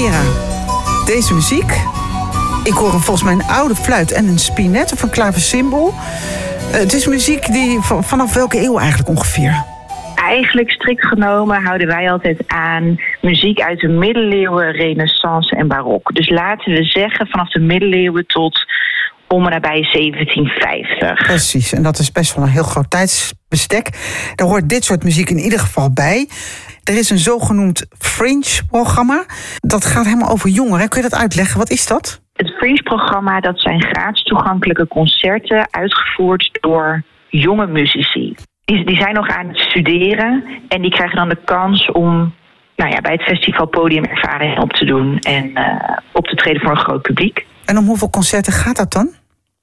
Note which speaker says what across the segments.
Speaker 1: Vera, deze muziek. Ik hoor volgens mij een oude fluit en een spinet of een klaversymbol. Het is muziek die vanaf welke eeuw eigenlijk ongeveer?
Speaker 2: Eigenlijk strikt genomen houden wij altijd aan muziek uit de middeleeuwen, renaissance en barok. Dus laten we zeggen vanaf de middeleeuwen tot om en nabij 1750.
Speaker 1: Precies, en dat is best wel een heel groot tijdsbestek. Daar hoort dit soort muziek in ieder geval bij. Er is een zogenoemd Fringe-programma. Dat gaat helemaal over jongeren. Kun je dat uitleggen? Wat is dat?
Speaker 2: Het Fringe-programma, dat zijn gratis toegankelijke concerten uitgevoerd door jonge muzici. Die zijn nog aan het studeren en die krijgen dan de kans om bij het festival podiumervaring op te doen en op te treden voor een groot publiek.
Speaker 1: En om hoeveel concerten gaat dat dan?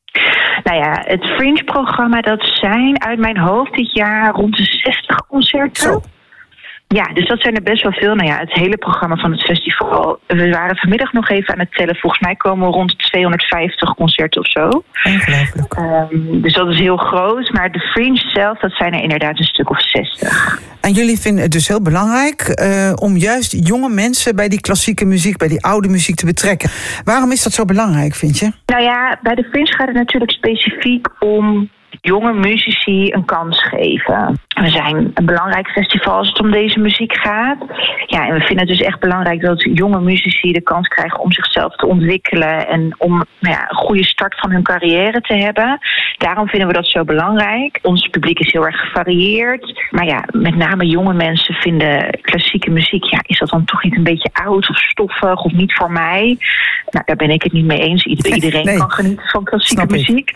Speaker 2: Het Fringe-programma, dat zijn uit mijn hoofd dit jaar rond de 60 concerten.
Speaker 1: Zo.
Speaker 2: Ja, dus dat zijn er best wel veel. Het hele programma van het festival. We waren vanmiddag nog even aan het tellen. Volgens mij komen we rond de 250 concerten of zo.
Speaker 1: Ongelooflijk.
Speaker 2: Dus dat is heel groot. Maar de Fringe zelf, dat zijn er inderdaad een stuk of 60.
Speaker 1: En jullie vinden het dus heel belangrijk om juist jonge mensen bij die klassieke muziek, bij die oude muziek te betrekken. Waarom is dat zo belangrijk, vind je?
Speaker 2: Bij de Fringe gaat het natuurlijk specifiek om jonge muzici een kans geven. We zijn een belangrijk festival als het om deze muziek gaat. Ja, en we vinden het dus echt belangrijk dat jonge muzici de kans krijgen om zichzelf te ontwikkelen en om een goede start van hun carrière te hebben. Daarom vinden we dat zo belangrijk. Ons publiek is heel erg gevarieerd. Maar met name jonge mensen vinden klassieke muziek, is dat dan toch niet een beetje oud of stoffig of niet voor mij? Daar ben ik het niet mee eens. Iedereen kan genieten van klassieke muziek.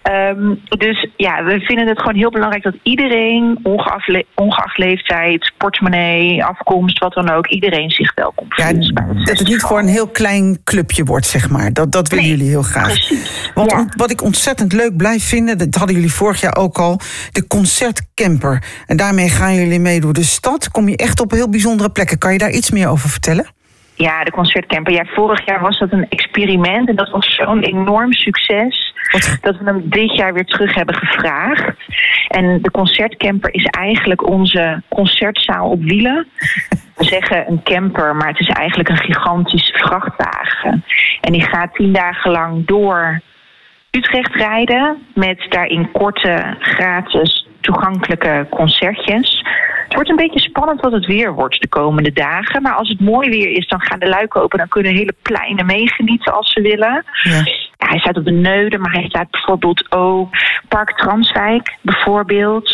Speaker 2: Dus we vinden het gewoon heel belangrijk dat iedereen, ongeacht leeftijd, portemonnee, afkomst, wat dan ook, iedereen zich welkom voelt.
Speaker 1: Dat het niet voor een heel klein clubje wordt, zeg maar. Dat willen jullie heel graag.
Speaker 2: Precies.
Speaker 1: Want wat ik ontzettend leuk blijf vinden, dat hadden jullie vorig jaar ook al, de concertcamper. En daarmee gaan jullie mee door de stad. Kom je echt op heel bijzondere plekken. Kan je daar iets meer over vertellen?
Speaker 2: Ja, de concertcamper. Vorig jaar was dat een experiment en dat was zo'n enorm succes dat we hem dit jaar weer terug hebben gevraagd. En de concertcamper is eigenlijk onze concertzaal op wielen. We zeggen een camper, maar het is eigenlijk een gigantische vrachtwagen. En die gaat 10 dagen lang door Utrecht rijden met daarin korte, gratis, toegankelijke concertjes. Het wordt een beetje spannend wat het weer wordt de komende dagen. Maar als het mooi weer is, dan gaan de luiken open. Dan kunnen hele pleinen meegenieten als ze willen. Ja. Hij staat op de Neude, maar hij staat bijvoorbeeld ook Park Transwijk bijvoorbeeld.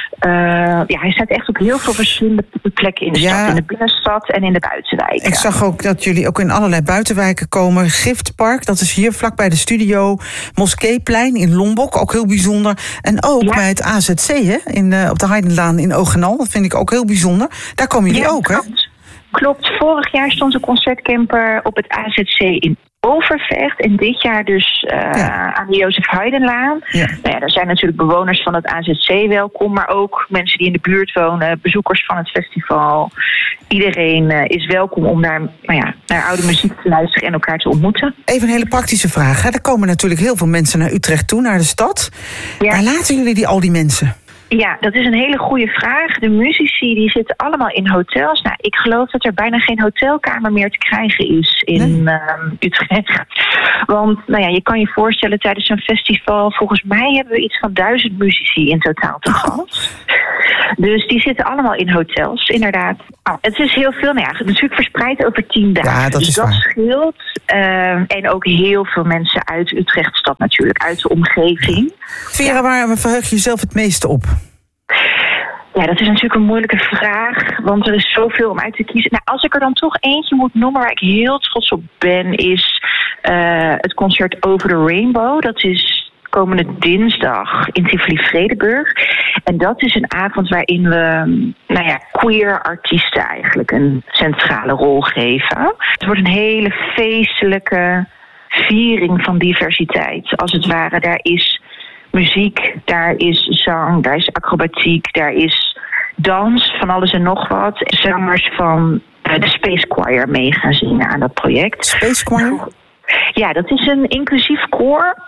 Speaker 2: Hij staat echt op heel veel verschillende plekken in de stad. In de binnenstad en in de buitenwijken.
Speaker 1: Ik zag ook dat jullie ook in allerlei buitenwijken komen. Giftpark, dat is hier vlakbij de studio. Moskeeplein in Lombok, ook heel bijzonder. En ook bij het AZC, op de Heidenlaan in Ogenal. Dat vind ik ook heel bijzonder. Daar komen jullie ook, hè?
Speaker 2: Klopt. Vorig jaar stond de concertcamper op het AZC in Overvecht. En dit jaar dus aan de Jozef Heidenlaan. Daar zijn natuurlijk bewoners van het AZC welkom. Maar ook mensen die in de buurt wonen. Bezoekers van het festival. Iedereen is welkom om naar oude muziek te luisteren en elkaar te ontmoeten.
Speaker 1: Even een hele praktische vraag. Er komen natuurlijk heel veel mensen naar Utrecht toe, naar de stad. Waar laten jullie al die mensen?
Speaker 2: Ja, dat is een hele goede vraag. De muzici die zitten allemaal in hotels. Ik geloof dat er bijna geen hotelkamer meer te krijgen is in Utrecht. Want je kan je voorstellen, tijdens een festival, volgens mij hebben we iets van 1000 muzici in totaal te gast. Dus die zitten allemaal in hotels, inderdaad. Het is heel veel, natuurlijk verspreid over 10 dagen.
Speaker 1: Ja, dat is
Speaker 2: dat
Speaker 1: waar.
Speaker 2: scheelt. En ook heel veel mensen uit Utrechtstad natuurlijk, uit de omgeving.
Speaker 1: Vera, waar verheug je jezelf het meeste op?
Speaker 2: Ja, dat is natuurlijk een moeilijke vraag, want er is zoveel om uit te kiezen. Als ik er dan toch eentje moet noemen waar ik heel trots op ben, is het concert Over the Rainbow. Dat is komende dinsdag in Tivoli-Vredenburg. En dat is een avond waarin we queer artiesten eigenlijk een centrale rol geven. Het wordt een hele feestelijke viering van diversiteit. Als het ware, daar is muziek, daar is zang, daar is acrobatiek, daar is dans, van alles en nog wat. Zangers van de Space Choir mee gaan zingen aan dat project.
Speaker 1: Space Choir?
Speaker 2: Ja, dat is een inclusief koor.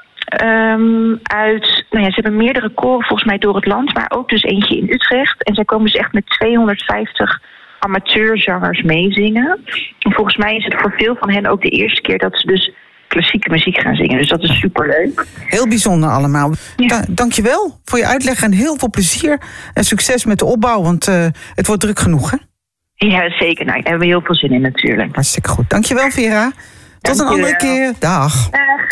Speaker 2: Ze hebben meerdere koren volgens mij door het land, maar ook dus eentje in Utrecht. En zij komen dus echt met 250 amateurzangers meezingen. En volgens mij is het voor veel van hen ook de eerste keer dat ze dus klassieke muziek gaan zingen. Dus dat is superleuk.
Speaker 1: Heel bijzonder allemaal.
Speaker 2: Ja.
Speaker 1: Dankjewel voor je uitleg en heel veel plezier en succes met de opbouw, want het wordt druk genoeg, hè?
Speaker 2: Ja, zeker. Nou, daar hebben we heel veel zin in natuurlijk.
Speaker 1: Hartstikke goed. Dankjewel, Vera. Tot een andere keer. Dag.
Speaker 2: Dag.